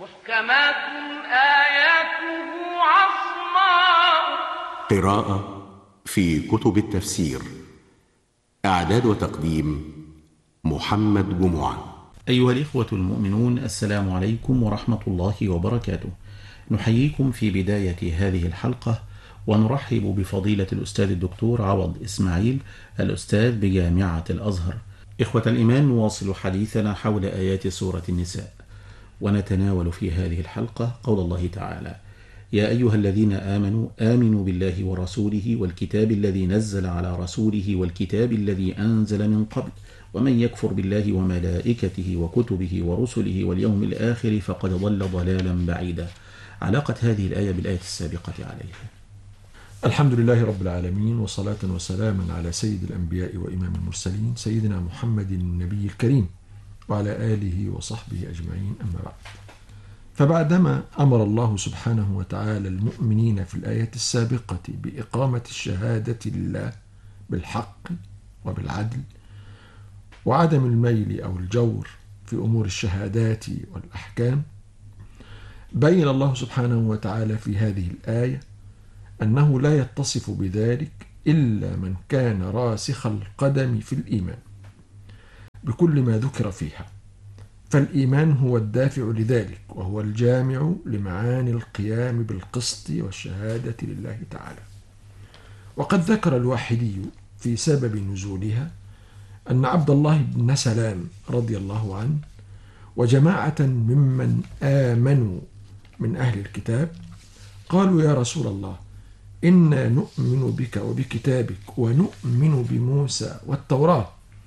محكمات آياته عصماء. قراءة في كتب التفسير. إعداد وتقديم محمد جمعة. أيها الإخوة المؤمنون، السلام عليكم ورحمة الله وبركاته. نحييكم في بداية هذه الحلقة ونرحب بفضيلة الأستاذ الدكتور عوض إسماعيل، الأستاذ بجامعة الأزهر. إخوة الإيمان، نواصل حديثنا حول آيات سورة النساء، ونتناول في هذه الحلقة قول الله تعالى: يا أيها الذين آمنوا آمنوا بالله ورسوله والكتاب الذي نزل على رسوله والكتاب الذي أنزل من قبل ومن يكفر بالله وملائكته وكتبه ورسله واليوم الآخر فقد ضل ضلالا بعيدا. علاقة هذه الآية بالآية السابقة عليها. الحمد لله رب العالمين، وصلاة وسلاما على سيد الأنبياء وإمام المرسلين سيدنا محمد النبي الكريم وعلى آله وصحبه أجمعين، أما بعد. فبعدما أمر الله سبحانه وتعالى المؤمنين في الآية السابقة بإقامة الشهادة لله بالحق وبالعدل وعدم الميل أو الجور في أمور الشهادات والأحكام، بين الله سبحانه وتعالى في هذه الآية أنه لا يتصف بذلك إلا من كان راسخ القدم في الإيمان بكل ما ذكر فيها، فالإيمان هو الدافع لذلك، وهو الجامع لمعاني القيام بالقسط والشهادة لله تعالى. وقد ذكر الواحدي في سبب نزولها أن عبد الله بن سلام رضي الله عنه وجماعة ممن آمنوا من أهل الكتاب قالوا: يا رسول الله، إنا نؤمن بك وبكتابك ونؤمن بموسى والتوراة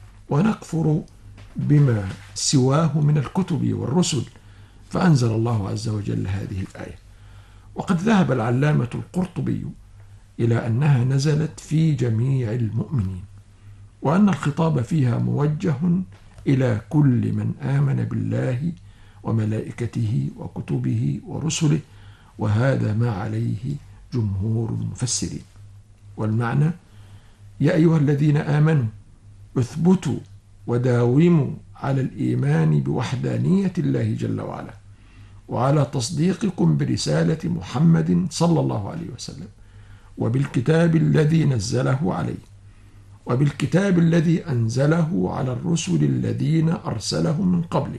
ونكفر بما سواه من الكتب والرسل. فأنزل الله عز وجل هذه الآية. وقد ذهب العلامة القرطبي إلى أنها نزلت في جميع المؤمنين، وأن الخطاب فيها موجه إلى كل من آمن بالله وملائكته وكتبه ورسله، وهذا ما عليه جمهور المفسرين. والمعنى: يا أيها الذين آمنوا اثبتوا وداوموا على الإيمان بوحدانية الله جل وعلا، وعلى تصديقكم برسالة محمد صلى الله عليه وسلم، وبالكتاب الذي نزله عليه، وبالكتاب الذي أنزله على الرسل الذين أرسلهم من قبله.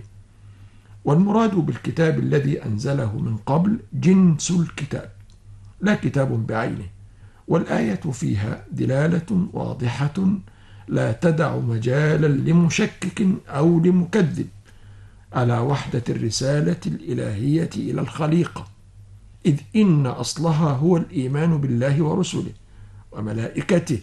والمراد بالكتاب الذي أنزله من قبل جنس الكتاب، لا كتاب بعينه، والآية فيها دلالة واضحة لا تدع مجالا لمشكك أو لمكذب على وحدة الرسالة الإلهية إلى الخليقة، إذ إن أصلها هو الإيمان بالله ورسله وملائكته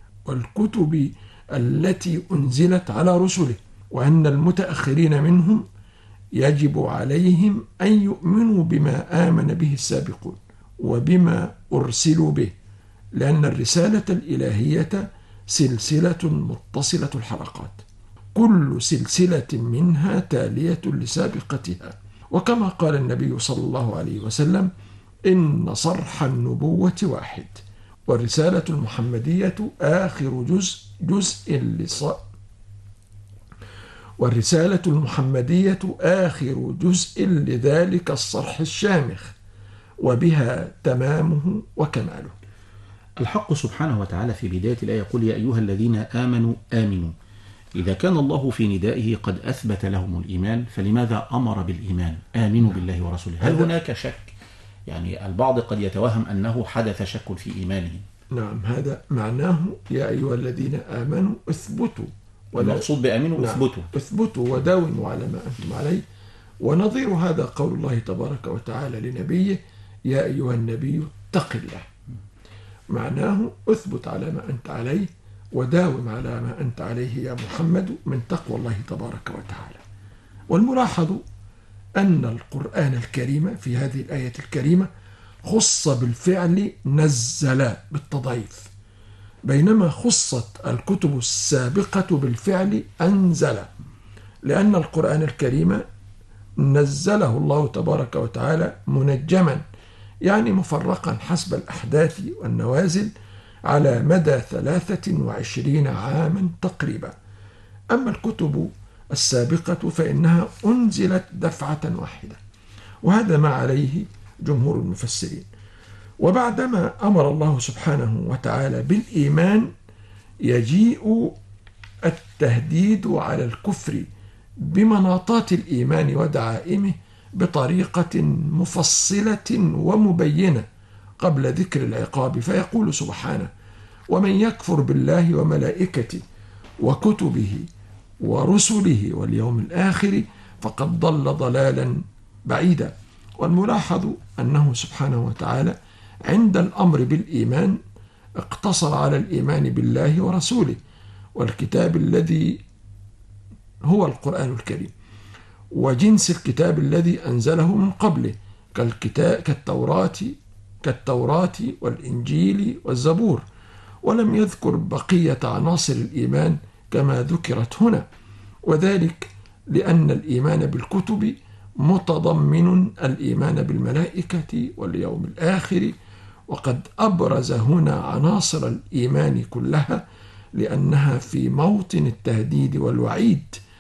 والكتب التي أنزلت على رسله، وأن المتأخرين منهم يجب عليهم أن يؤمنوا بما آمن به السابقون وبما أرسلوا به، لأن الرسالة الإلهية سلسلة متصلة الحلقات، كل سلسلة منها تالية لسابقتها. وكما قال النبي صلى الله عليه وسلم: إن صرح النبوة واحد، والرسالة المحمدية آخر جزء لذلك الصرح الشامخ، وبها تمامه وكماله. الحق سبحانه وتعالى في بداية الآية يقول: يا أيها الذين آمنوا آمنوا. إذا كان الله في ندائه قد أثبت لهم الإيمان، فلماذا أمر بالإيمان؟ آمنوا بالله ورسوله. هل هناك شك؟ يعني البعض قد يتوهم أنه حدث شك في إيمانهم. نعم، هذا معناه يا أيها الذين آمنوا اثبتوا. والمقصود بآمنوا نعم، اثبتوا وداوموا على ما أنتم عليه. ونظير هذا قول الله تبارك وتعالى لنبيه: يا أيها النبي اتق الله. معناه اثبت على ما أنت عليه وداوم على ما أنت عليه يا محمد من تقوى الله تبارك وتعالى. والملاحظ أن القرآن الكريم في هذه الآية الكريمة خص بالفعل نزل بالتضعيف، بينما خصت الكتب السابقة بالفعل أنزل، لأن القرآن الكريم نزله الله تبارك وتعالى منجما، يعني مفرقا حسب الأحداث والنوازل على مدى 23 عاما تقريبا. أما الكتب السابقة فإنها أنزلت دفعة واحدة، وهذا ما عليه جمهور المفسرين. وبعدما أمر الله سبحانه وتعالى بالإيمان يجيء التهديد على الكفر بمناطات الإيمان ودعائمه بطريقة مفصلة ومبينة قبل ذكر العقاب، فيقول سبحانه: ومن يكفر بالله وملائكته وكتبه ورسله واليوم الآخر فقد ضل ضلالا بعيدا. والملاحظ أنه سبحانه وتعالى عند الأمر بالإيمان اقتصر على الإيمان بالله ورسوله والكتاب الذي هو القرآن الكريم، وجنس الكتاب الذي أنزله من قبله كالتوراة والإنجيل والزبور، ولم يذكر بقية عناصر الإيمان كما ذكرت هنا، وذلك لأن الإيمان بالكتب متضمن الإيمان بالملائكة واليوم الآخر، وقد أبرز هنا عناصر الإيمان كلها لأنها في موطن التهديد والوعيد،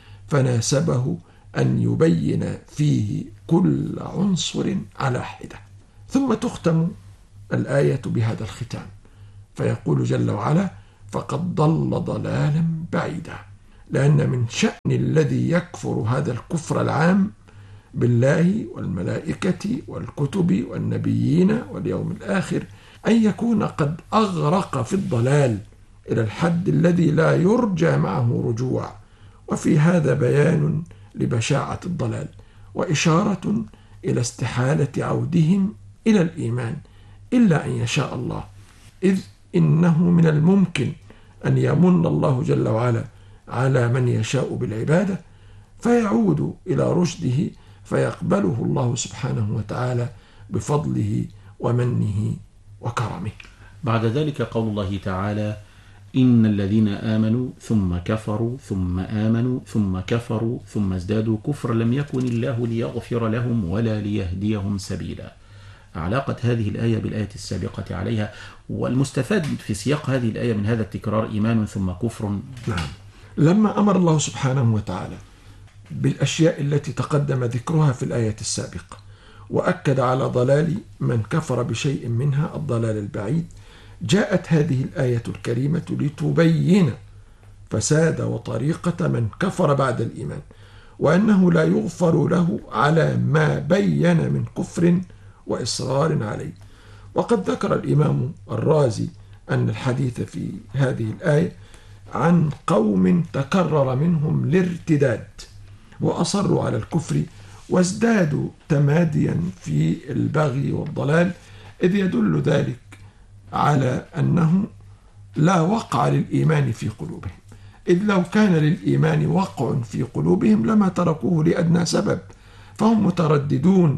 فناسبه أن يبين فيه كل عنصر على حدة. ثم تختم الآية بهذا الختام، فيقول جل وعلا: فقد ضل ضلالا بعيدا، لأن من شأن الذي يكفر هذا الكفر العام بالله والملائكة والكتب والنبيين واليوم الآخر أن يكون قد أغرق في الضلال إلى الحد الذي لا يرجى معه رجوع. وفي هذا بيان لبشاعة الضلال وإشارة إلى استحالة عودهم إلى الإيمان إلا أن يشاء الله، إذ إنه من الممكن أن يمن الله جل وعلا على من يشاء بالعبادة فيعود إلى رشده فيقبله الله سبحانه وتعالى بفضله ومنه وكرمه. بعد ذلك قول الله تعالى: إن الذين آمنوا ثم كفروا ثم آمنوا ثم كفروا ثم ازدادوا كفرا لم يكن الله ليغفر لهم ولا ليهديهم سبيلا. علاقة هذه الآية بالآية السابقة عليها، والمستفاد في سياق هذه الآية من هذا التكرار إيمان ثم كفر. نعم، لما أمر الله سبحانه وتعالى بالأشياء التي تقدم ذكرها في الآية السابقة وأكد على ضلال من كفر بشيء منها الضلال البعيد، جاءت هذه الآية الكريمة لتبين فساد وطريقة من كفر بعد الإيمان، وأنه لا يغفر له على ما بين من كفر وإصرار عليه. وقد ذكر الإمام الرازي أن الحديث في هذه الآية عن قوم تكرر منهم الارتداد وأصروا على الكفر وازدادوا تماديا في البغي والضلال، إذ يدل ذلك على أنه لا وقع للإيمان في قلوبهم، إذ لو كان للإيمان وقع في قلوبهم لما تركوه لأدنى سبب، فهم مترددون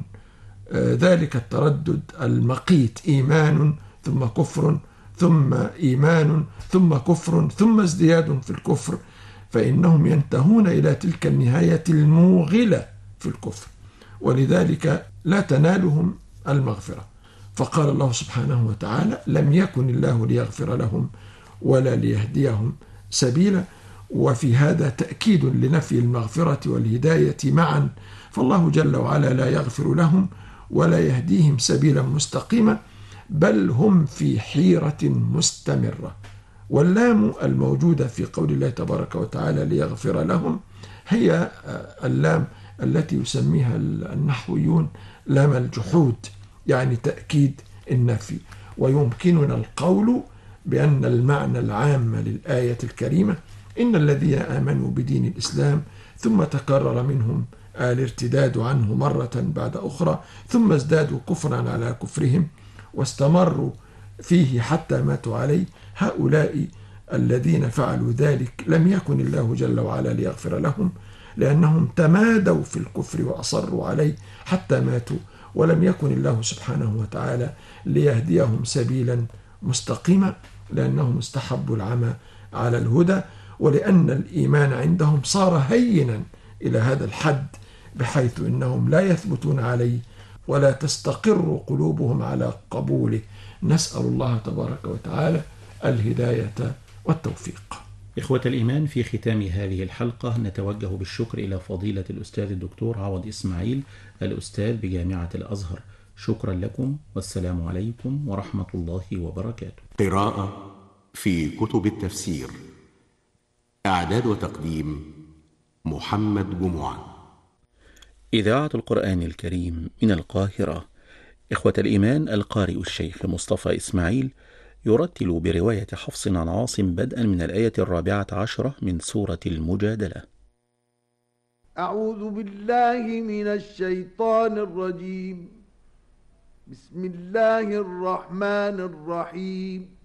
ذلك التردد المقيت: إيمان ثم كفر ثم إيمان ثم كفر ثم ازدياد في الكفر، فإنهم ينتهون إلى تلك النهاية الموغلة في الكفر، ولذلك لا تنالهم المغفرة. فقال الله سبحانه وتعالى: لم يكن الله ليغفر لهم ولا ليهديهم سبيلا. وفي هذا تأكيد لنفي المغفرة والهداية معا، فالله جل وعلا لا يغفر لهم ولا يهديهم سبيلا مستقيما، بل هم في حيرة مستمرة. واللام الموجودة في قول الله تبارك وتعالى ليغفر لهم هي اللام التي يسميها النحويون لام الجحود، يعني تأكيد النفي. ويمكننا القول بأن المعنى العام للآية الكريمة: إن الذين آمنوا بدين الإسلام ثم تكرر منهم الارتداد عنه مرة بعد أخرى ثم ازدادوا كفرا على كفرهم واستمروا فيه حتى ماتوا عليه، هؤلاء الذين فعلوا ذلك لم يكن الله جل وعلا ليغفر لهم، لأنهم تمادوا في الكفر وأصروا عليه حتى ماتوا، ولم يكن الله سبحانه وتعالى ليهديهم سبيلا مستقيما، لأنهم استحبوا العمى على الهدى، ولأن الإيمان عندهم صار هينا إلى هذا الحد بحيث إنهم لا يثبتون عليه ولا تستقر قلوبهم على قبوله. نسأل الله تبارك وتعالى الهداية والتوفيق. إخوة الإيمان، في ختام هذه الحلقة نتوجه بالشكر إلى فضيلة الأستاذ الدكتور عوض إسماعيل، الأستاذ بجامعة الأزهر. شكرا لكم، والسلام عليكم ورحمة الله وبركاته. قراءة في كتب التفسير. إعداد وتقديم محمد جمعة. إذاعة القرآن الكريم من القاهرة. إخوة الإيمان، القارئ الشيخ مصطفى إسماعيل يرتل برواية حفص عن عاصم بدءا من الآية 14 من سورة المجادلة. أعوذ بالله من الشيطان الرجيم. بسم الله الرحمن الرحيم.